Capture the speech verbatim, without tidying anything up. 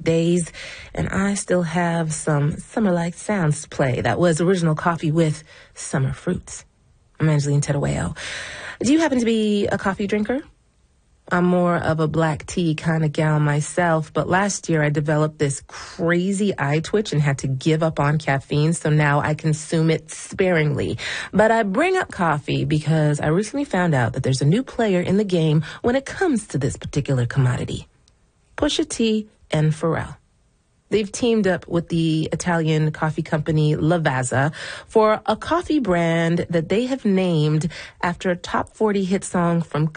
days, and I still have some summer-like sounds to play. That was original coffee with summer fruits. I'm Angeline Terueo. Do you happen to be a coffee drinker? I'm more of a black tea kind of gal myself, but last year I developed this crazy eye twitch and had to give up on caffeine, so now I consume it sparingly. But I bring up coffee because I recently found out that there's a new player in the game when it comes to this particular commodity. Pusha T and Pharrell. They've teamed up with the Italian coffee company Lavazza for a coffee brand that they have named after a top forty hit song from